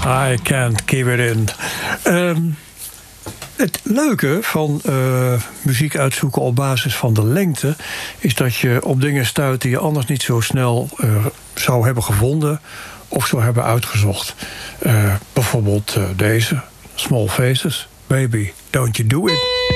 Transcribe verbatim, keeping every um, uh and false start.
I can't keep it in. Um, het leuke van uh, muziek uitzoeken op basis van de lengte is dat je op dingen stuit die je anders niet zo snel uh, zou hebben gevonden of zou hebben uitgezocht. Uh, bijvoorbeeld uh, deze, Small Faces, Baby, Don't You Do It.